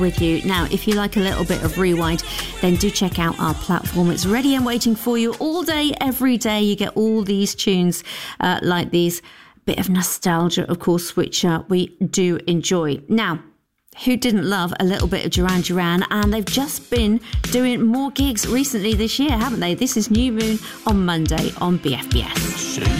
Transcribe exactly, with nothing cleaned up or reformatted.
with you. Now, if you like a little bit of rewind, then do check out our platform. It's ready and waiting for you all day, every day. You get all these tunes uh, like these. Bit of nostalgia, of course, which uh, we do enjoy. Now, who didn't love a little bit of Duran Duran? And they've just been doing more gigs recently this year, haven't they? This is New Moon on Monday on B F B S.